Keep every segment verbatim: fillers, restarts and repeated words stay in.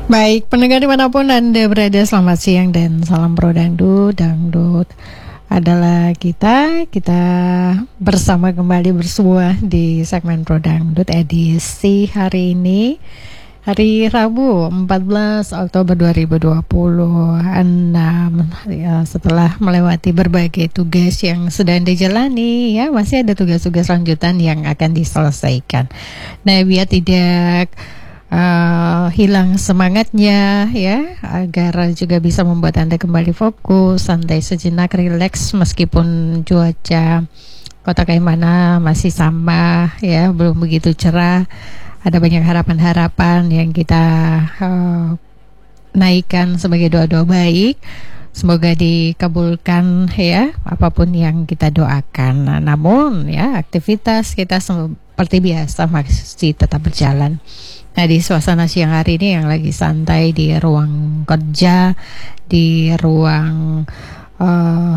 Baik, pendengar dimanapun Anda berada, selamat siang dan salam pro dangdut. Dangdut adalah kita, kita bersama kembali bersua di segmen pro dangdut edisi hari ini, hari Rabu empat belas Oktober dua ribu dua puluh enam. Ya, setelah melewati berbagai tugas yang sedang dijalani, ya masih ada tugas-tugas lanjutan yang akan diselesaikan. Nah, biar tidak Uh, hilang semangatnya, ya, agar juga bisa membuat Anda kembali fokus, santai sejenak, rileks meskipun cuaca Kota Kaimana masih sama, ya, belum begitu cerah. Ada banyak harapan-harapan yang kita uh, naikkan sebagai doa-doa baik. Semoga dikabulkan, ya, apapun yang kita doakan. Nah, namun ya aktivitas kita seperti biasa masih tetap berjalan. Nah, di suasana siang hari ini yang lagi santai di ruang kerja, di ruang uh,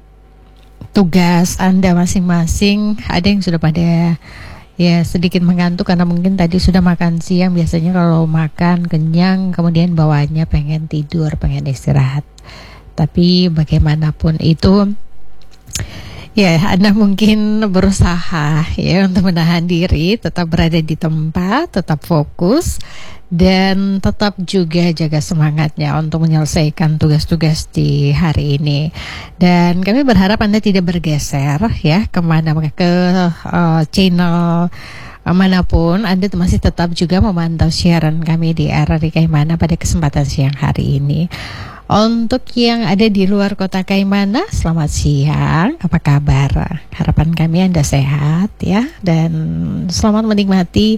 tugas Anda masing-masing, ada yang sudah pada ya sedikit mengantuk karena mungkin tadi sudah makan siang. Biasanya kalau makan kenyang kemudian bawaannya pengen tidur, pengen istirahat. Tapi bagaimanapun itu, ya, Anda mungkin berusaha ya untuk menahan diri, tetap berada di tempat, tetap fokus, dan tetap juga jaga semangatnya untuk menyelesaikan tugas-tugas di hari ini. Dan kami berharap Anda tidak bergeser ya kemana ke uh, channel uh, manapun. Anda masih tetap juga memantau siaran kami di R R I Kaimana pada kesempatan siang hari ini. Untuk yang ada di luar Kota Kaimana, selamat siang, apa kabar? Harapan kami Anda sehat ya, dan selamat menikmati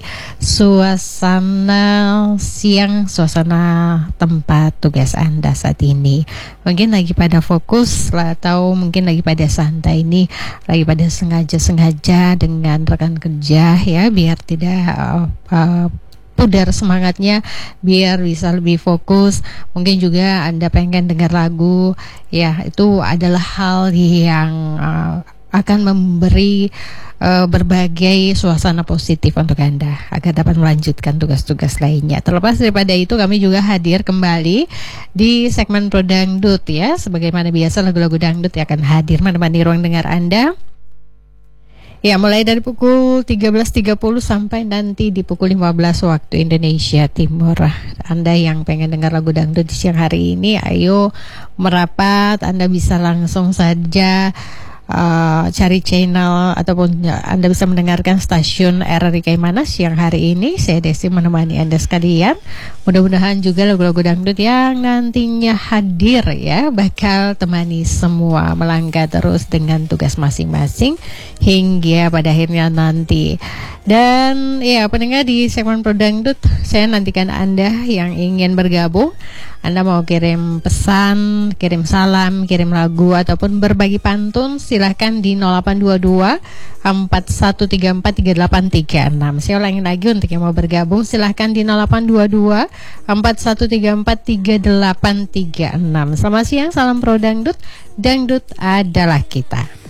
suasana siang, suasana tempat tugas Anda saat ini. Mungkin lagi pada fokus lah, atau mungkin lagi pada santai ini, lagi pada sengaja-sengaja dengan rekan kerja ya, biar tidak uh, uh, pudar semangatnya, biar bisa lebih fokus. Mungkin juga Anda pengen dengar lagu, ya itu adalah hal yang uh, akan memberi uh, berbagai suasana positif untuk Anda agar dapat melanjutkan tugas-tugas lainnya. Terlepas daripada itu, kami juga hadir kembali di segmen Pro Dangdut ya. Sebagaimana biasa, lagu-lagu dangdut yang akan hadir menemani ruang dengar Anda. Ya, mulai dari pukul tiga belas tiga puluh sampai nanti di pukul lima belas waktu Indonesia Timur. Anda yang pengen dengar lagu dangdut di siang hari ini, ayo merapat. Anda bisa langsung saja uh, cari channel ataupun Anda bisa mendengarkan stasiun R R I Kaimana siang hari ini. Saya Desi menemani Anda sekalian. Mudah-mudahan juga lagu-lagu dangdut yang nantinya hadir ya bakal temani semua melangkah terus dengan tugas masing-masing hingga pada akhirnya nanti. Dan ya, pendengar di segmen Pro Dangdut, saya nantikan Anda yang ingin bergabung. Anda mau kirim pesan, kirim salam, kirim lagu ataupun berbagi pantun, silahkan di nol delapan dua dua empat satu tiga empat tiga delapan tiga enam. Saya ulangi lagi untuk yang mau bergabung, silahkan di nol delapan dua dua empat satu tiga empat tiga delapan tiga enam. Selamat siang, salam Pro Dangdut. Dangdut adalah kita.